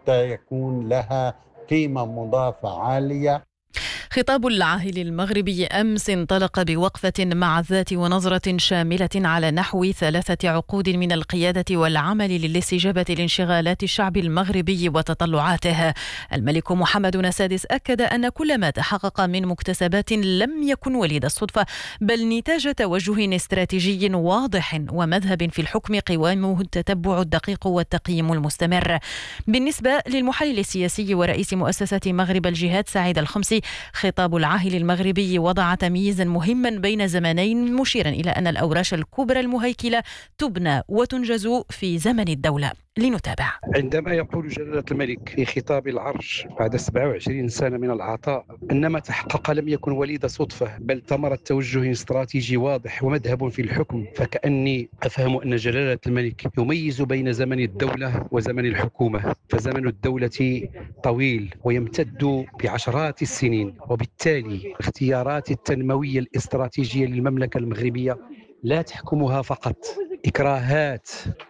حتى يكون لها قيمة مضافة عالية. خطاب العاهل المغربي أمس انطلق بوقفة مع الذات ونظرة شاملة على نحو 3 عقود من القيادة والعمل للاستجابة لانشغالات الشعب المغربي وتطلعاته. الملك محمد السادس أكد أن كل ما تحقق من مكتسبات لم يكن وليد الصدفة، بل نتاج توجه استراتيجي واضح ومذهب في الحكم قوامه التتبع الدقيق والتقييم المستمر. بالنسبة للمحلل السياسي ورئيس مؤسسة مغرب الجهاد سعيد الخمسي، خطاب العاهل المغربي وضع تمييزا مهما بين زمنين، مشيرا إلى أن الأوراش الكبرى المهيكلة تبنى وتنجز في زمن الدولة. لنتابع. عندما يقول جلالة الملك في خطاب العرش بعد 27 سنة من العطاء أن ما تحقق لم يكن وليد صدفة بل ثمرة توجه استراتيجي واضح ومذهب في الحكم، فكأني أفهم أن جلالة الملك يميز بين زمن الدولة وزمن الحكومة، فزمن الدولة طويل ويمتد بعشرات السنين، وبالتالي الاختيارات التنموية الاستراتيجية للمملكة المغربية لا تحكمها فقط إكراهات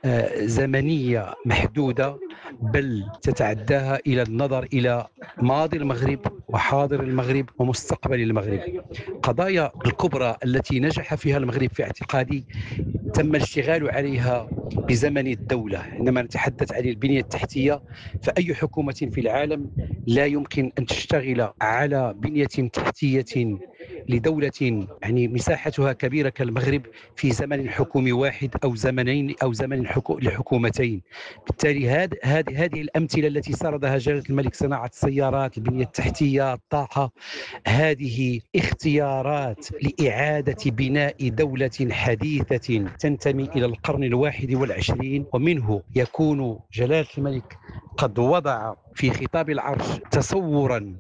زمنية محدودة، بل تتعداها إلى النظر إلى ماضي المغرب وحاضر المغرب ومستقبل المغرب. قضايا الكبرى التي نجح فيها المغرب في اعتقادي تم الاشتغال عليها بزمن الدولة. عندما نتحدث عن البنية التحتية، فأي حكومة في العالم لا يمكن أن تشتغل على بنية تحتية لدولة يعني مساحتها كبيرة كالمغرب في زمن حكومي واحد أو زمنين أو زمن لحكومتين. بالتالي هذه الأمثلة التي سردها جلالة الملك، صناعة السيارات، البنية التحتية، الطاقة، هذه اختيارات لإعادة بناء دولة حديثة تنتمي إلى القرن 21، ومنه يكون جلالة الملك قد وضع في خطاب العرش تصورا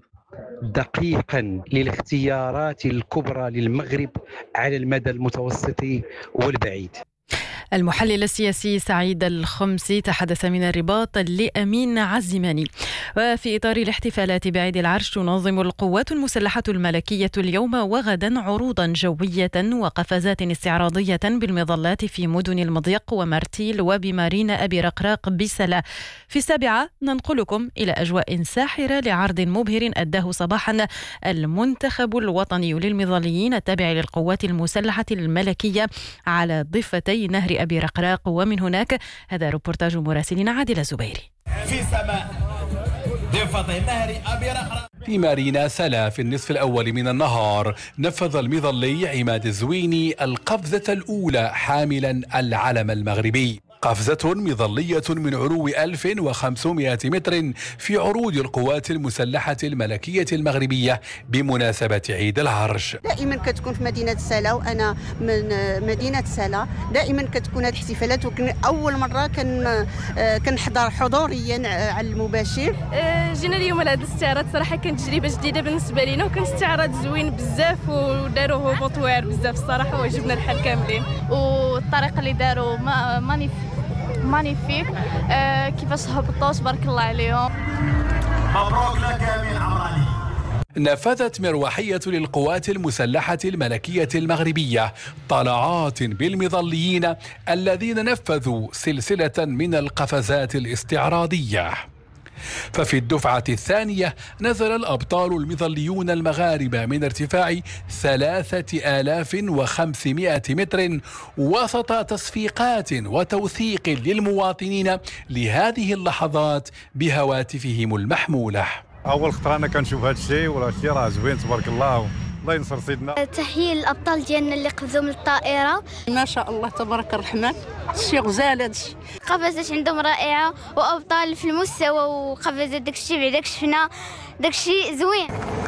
دقيقا للاختيارات الكبرى للمغرب على المدى المتوسط والبعيد. المحلل السياسي سعيد الخمسي تحدث من الرباط لأمين عزماني. وفي إطار الاحتفالات بعيد العرش، تنظم القوات المسلحة الملكية اليوم وغدا عروضا جوية وقفزات استعراضية بالمظلات في مدن المضيق ومرتيل وبمارينا أبي رقراق بسلا. في 7 ننقلكم إلى أجواء ساحرة لعرض مبهر أداه صباحا المنتخب الوطني للمظليين التابع للقوات المسلحة الملكية على ضفتي نهر أبي رقراق. ومن هناك هذا ريبورتاج مراسلنا عادل الزبيري. في سماء ضفتي نهر أبي رقراق في مارينا سلا في النصف الأول من النهار، نفذ المظلي عماد الزويني القفزة الأولى حاملا العلم المغربي. قفزة مظلية من علو 1500 متر في عروض القوات المسلحة الملكية المغربية بمناسبة عيد العرش. دائما كتكون في مدينة سلا، وأنا من مدينة سلا، دائما كتكون هذه الاحتفالات، وكن أول مرة كنحضر حضوريا على المباشر. جينا اليوم لهذا الاستعراض، صراحة كانت تجربة جديدة بالنسبة لنا، وكان استعراض زوين بزاف وداروه هبوط واعر بزاف الصراحة، وعجبنا الحال كاملين، والطريقة اللي داروا مانيفيك، كيفاش هبطوا تبارك الله عليهم. مبروك لك يا أمين عمراني. نفذت مروحية للقوات المسلحة الملكية المغربية طلعات بالمظليين الذين نفذوا سلسلة من القفزات الاستعراضية. ففي الدفعة الثانية نزل الأبطال المظليون المغاربة من ارتفاع 3500 متر وسط تصفيقات وتوثيق للمواطنين لهذه اللحظات بهواتفهم المحمولة. أول خطرة أنا كنشوف هذا الشيء، ولا الشيء راه زوين تبارك الله، الله ينصر سيدنا. تحية للأبطال ديالنا اللي قفزوا من الطائرة، ما شاء الله تبارك الرحمن، الشيء غزال هذا الشيء. قفزات عندهم رائعة وأبطال في المستوى، وقفزات داكشي بعدا شفنا داكشي زوين.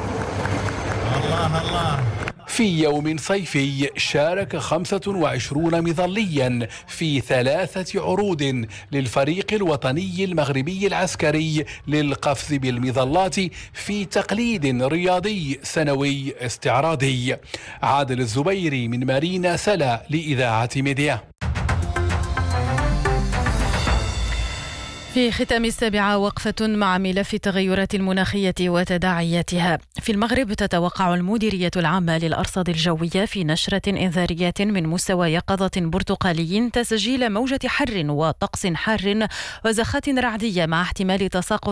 الله. في يوم صيفي شارك 25 مظليا في 3 عروض للفريق الوطني المغربي العسكري للقفز بالمظلات في تقليد رياضي سنوي استعراضي. عادل الزبيري من مارينا سلا لإذاعة ميديا. في ختام 7 وقفة مع ملف التغيرات المناخية وتداعياتها. في المغرب تتوقع المديرية العامة للأرصاد الجوية في نشرة إنذارية من مستوى يقظة برتقالي تسجيل موجة حر وطقس حار وزخات رعدية مع احتمال تساقط